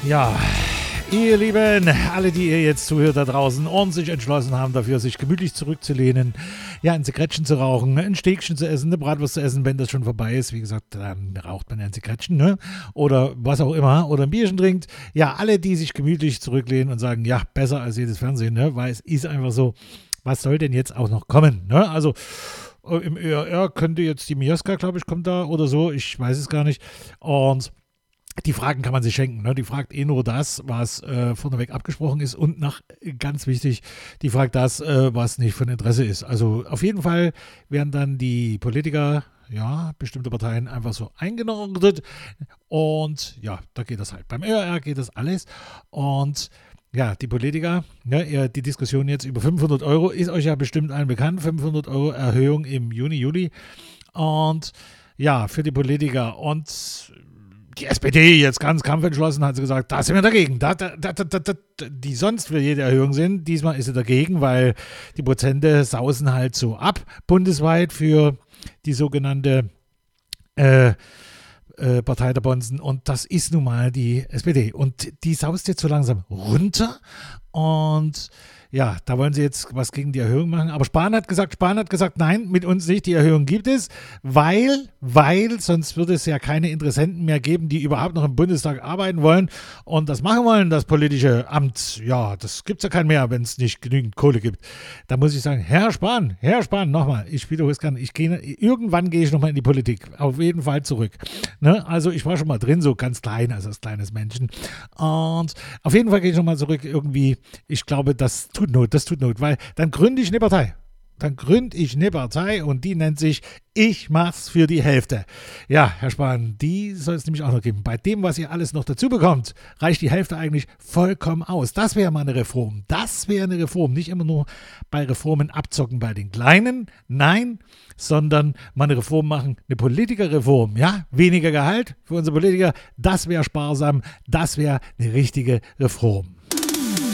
Ja, ihr Lieben, alle, die ihr jetzt zuhört da draußen und sich entschlossen haben dafür, sich gemütlich zurückzulehnen, ja, ein Zigarettchen zu rauchen, ein Steakchen zu essen, eine Bratwurst zu essen, wenn das schon vorbei ist. Wie gesagt, dann raucht man ja ein Zigarettchen, ne? Oder was auch immer, oder ein Bierchen trinkt. Ja, alle, die sich gemütlich zurücklehnen und sagen, ja, besser als jedes Fernsehen, ne? Weil es ist einfach so, was soll denn jetzt auch noch kommen, ne? Also, im ÖRR könnte jetzt die Mioska, glaube ich, kommt da oder so, ich weiß es gar nicht. Und die Fragen kann man sich schenken. Ne? Die fragt nur das, was vorneweg abgesprochen ist und ganz wichtig, die fragt das, was nicht von Interesse ist. Also auf jeden Fall werden dann die Politiker, ja, bestimmte Parteien einfach so eingenordet und ja, da geht das halt. Beim ÖRR geht das alles und ja, die Politiker, ne, die Diskussion jetzt über 500 Euro ist euch ja bestimmt allen bekannt. 500 Euro Erhöhung im Juni, Juli und ja, für die Politiker und die SPD jetzt ganz kampfentschlossen hat sie gesagt, da sind wir dagegen. Die sonst für jede Erhöhung sind, diesmal ist sie dagegen, weil die Prozente sausen halt so ab, bundesweit für die sogenannte Partei der Bonzen. Und das ist nun mal die SPD. Und die saust jetzt so langsam runter. Und ja, da wollen sie jetzt was gegen die Erhöhung machen. Aber Spahn hat gesagt, nein, mit uns nicht, die Erhöhung gibt es, weil sonst würde es ja keine Interessenten mehr geben, die überhaupt noch im Bundestag arbeiten wollen und das machen wollen, das politische Amt. Ja, das gibt es ja kein mehr, wenn es nicht genügend Kohle gibt. Da muss ich sagen, Herr Spahn, nochmal, ich wiederhole es gerne, irgendwann gehe ich nochmal in die Politik, auf jeden Fall zurück. Ne? Also ich war schon mal drin, so ganz klein, also als kleines Männchen. Und auf jeden Fall gehe ich nochmal zurück, irgendwie, ich glaube, das tut Not, weil dann gründe ich eine Partei. Und die nennt sich Ich mach's für die Hälfte. Ja, Herr Spahn, die soll es nämlich auch noch geben. Bei dem, was ihr alles noch dazu bekommt, reicht die Hälfte eigentlich vollkommen aus. Das wäre mal eine Reform. Nicht immer nur bei Reformen abzocken bei den Kleinen, nein, sondern mal eine Reform machen, eine Politikerreform. Ja, weniger Gehalt für unsere Politiker, das wäre sparsam, das wäre eine richtige Reform.